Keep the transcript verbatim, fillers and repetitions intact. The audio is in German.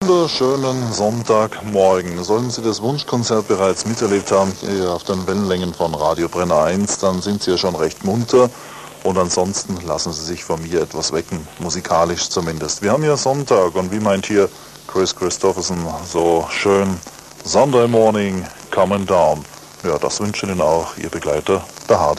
wunderschönen Sonntagmorgen. Sollten Sie das Wunschkonzert bereits miterlebt haben, hier auf den Wellenlängen von Radio Brenner eins, dann sind Sie ja schon recht munter. Und ansonsten lassen Sie sich von mir etwas wecken, musikalisch zumindest. Wir haben ja Sonntag und wie meint hier Chris Christopherson so schön, Sunday morning coming down. Ja, das wünscht Ihnen auch Ihr Begleiter, der Hardy.